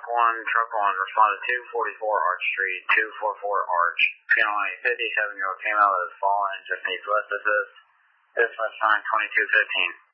Truck 1, responded to 244 Arch Street, 244 Arch. Feeling 57-year-old female that has fallen and just needs less assist. Dispatch 92215.